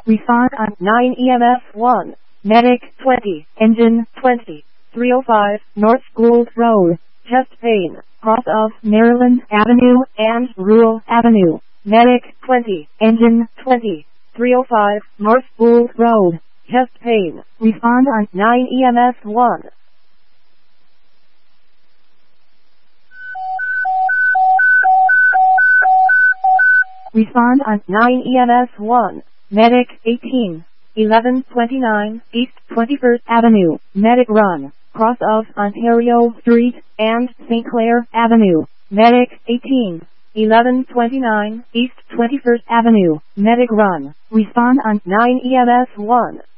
Respond on 9 EMS 1. Medic 20. Engine 20. 305 North Gould Road. Chest pain. Cross of Maryland Avenue and Rural Avenue. Medic 20. Engine 20. 305 North Gould Road. Chest pain. Respond on 9 EMS 1. Respond on 9 EMS 1. Medic 18. 1129 East 21st Avenue. Medic run. Cross of Ontario Street and St. Clair Avenue. Medic 18. 1129 East 21st Avenue. Medic run. Respond on 9 EMS 1.